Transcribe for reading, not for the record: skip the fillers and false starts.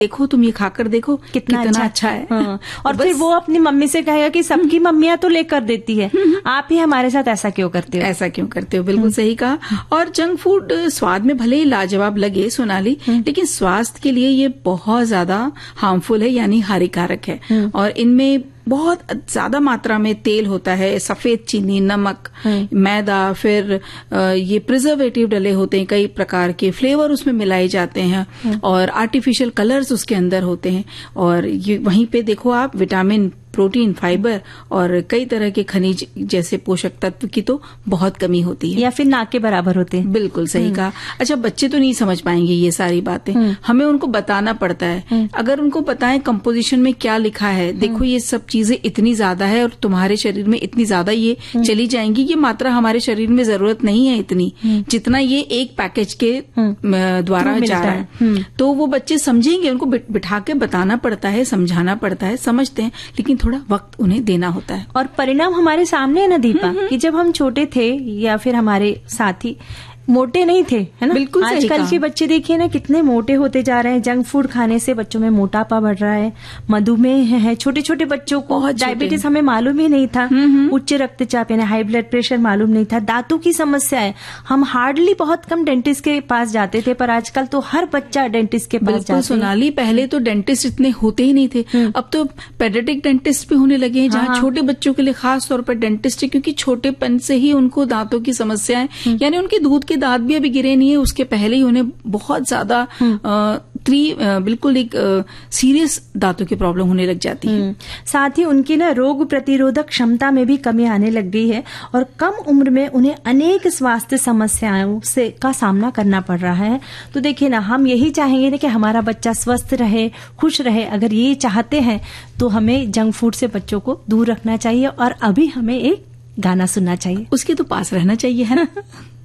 देखो तुम ये खाकर देखो कितना अच्छा है। हाँ। और फिर वो अपनी मम्मी से कहेगा कि सबकी मम्मियां तो लेकर देती है, आप ही हमारे साथ ऐसा क्यों करते हो? ऐसा क्यों करते हो, बिल्कुल सही कहा। और जंक फूड स्वाद में भले ही लाजवाब लगे सोनाली, लेकिन स्वास्थ्य के लिए ये बहुत ज्यादा हार्मफुल है, यानी हानिकारक है। और इनमें बहुत ज्यादा मात्रा में तेल होता है, सफेद चीनी, नमक, मैदा, फिर ये प्रिजर्वेटिव डले होते हैं, कई प्रकार के फ्लेवर उसमें मिलाए जाते हैं और आर्टिफिशियल कलर्स उसके अंदर होते हैं। और ये वहीं पे देखो आप विटामिन, प्रोटीन, फाइबर और कई तरह के खनिज जैसे पोषक तत्व की तो बहुत कमी होती है, या फिर ना के बराबर होते हैं। बिल्कुल सही कहा। अच्छा, बच्चे तो नहीं समझ पाएंगे ये सारी बातें, हमें उनको बताना पड़ता है। अगर उनको बताएं कंपोजिशन में क्या लिखा है, देखो ये सब चीजें इतनी ज्यादा है और तुम्हारे शरीर में इतनी ज्यादा ये चली जाएंगी, ये मात्रा हमारे शरीर में जरूरत नहीं है इतनी जितना ये एक पैकेज के द्वारा जा रहा है। तो वो बच्चे समझेंगे, उनको बिठा के बताना पड़ता है, समझाना पड़ता है, समझते हैं, लेकिन थोड़ा वक्त उन्हें देना होता है। और परिणाम हमारे सामने है ना दीपा, कि जब हम छोटे थे या फिर हमारे साथी मोटे नहीं थे, है ना? बिल्कुल सही आजकल के बच्चे देखिए ना कितने मोटे होते जा रहे हैं। जंक फूड खाने से बच्चों में मोटापा बढ़ रहा है, मधुमेह है, छोटे छोटे बच्चों को डायबिटीज हमें मालूम ही नहीं था, उच्च रक्तचाप यानी हाई ब्लड प्रेशर मालूम नहीं था, दांतों की समस्या है। हम हार्डली बहुत कम डेंटिस्ट के पास जाते थे, पर आजकल तो हर बच्चा डेंटिस्ट के पास जाता है। सोनाली, पहले तो डेंटिस्ट इतने होते ही नहीं थे, अब तो पेडियाट्रिक डेंटिस्ट भी होने लगे हैं, जहाँ छोटे बच्चों के लिए खास तौर पर डेंटिस्ट है, क्योंकि छोटेपन से ही उनको दांतों की समस्या है, यानी उनके दूध के दांत भी अभी गिरे नहीं है, उसके पहले ही उन्हें बहुत ज्यादा बिल्कुल एक सीरियस दांतों की प्रॉब्लम होने लग जाती है। साथ ही उनकी ना रोग प्रतिरोधक क्षमता में भी कमी आने लग गई है और कम उम्र में उन्हें अनेक स्वास्थ्य समस्याओं से का सामना करना पड़ रहा है। तो देखिए ना, हम यही चाहेंगे ना कि हमारा बच्चा स्वस्थ रहे, खुश रहे। अगर ये चाहते हैं तो हमें जंक फूड से बच्चों को दूर रखना चाहिए और अभी हमें एक गाना सुनना चाहिए, उसके तो पास रहना चाहिए, है ना?